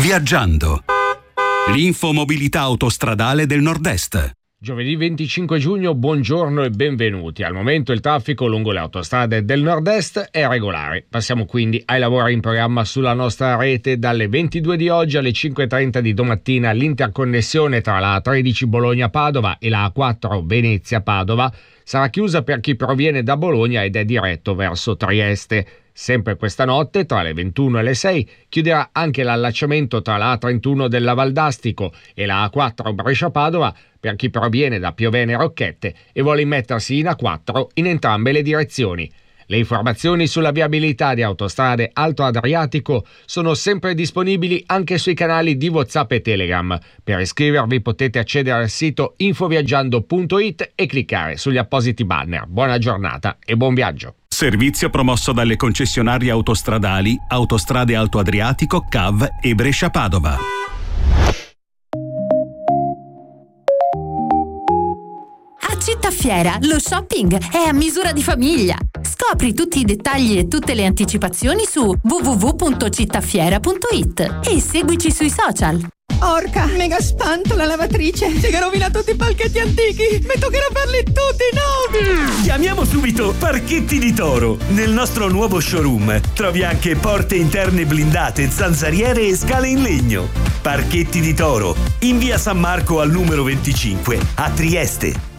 Viaggiando. L'infomobilità autostradale del Nord-Est. Giovedì 25 giugno, buongiorno e benvenuti. Al momento il traffico lungo le autostrade del Nord-Est è regolare. Passiamo quindi ai lavori in programma sulla nostra rete. Dalle 22 di oggi alle 5:30 di domattina l'interconnessione tra la A13 Bologna-Padova e la A4 Venezia-Padova sarà chiusa per chi proviene da Bologna ed è diretto verso Trieste. Sempre questa notte, tra le 21 e le 6, chiuderà anche l'allacciamento tra la A31 della Valdastico e la A4 Brescia-Padova per chi proviene da Piovene Rocchette e vuole immettersi in A4 in entrambe le direzioni. Le informazioni sulla viabilità di Autostrade Alto Adriatico sono sempre disponibili anche sui canali di WhatsApp e Telegram. Per iscrivervi potete accedere al sito infoviaggiando.it e cliccare sugli appositi banner. Buona giornata e buon viaggio! Servizio promosso dalle concessionarie autostradali Autostrade Alto Adriatico, CAV e Brescia-Padova. A Cittafiera lo shopping è a misura di famiglia. Scopri tutti i dettagli e tutte le anticipazioni su www.cittafiera.it e seguici sui social. Orca, mega spanto la lavatrice. Si è rovinato tutti i palchetti antichi. Mi toccherà farli tutti nuovi. Chiamiamo subito Parchetti di Toro. Nel nostro nuovo showroom trovi anche porte interne blindate, zanzariere e scale in legno. Parchetti di Toro, in via San Marco al numero 25 a Trieste.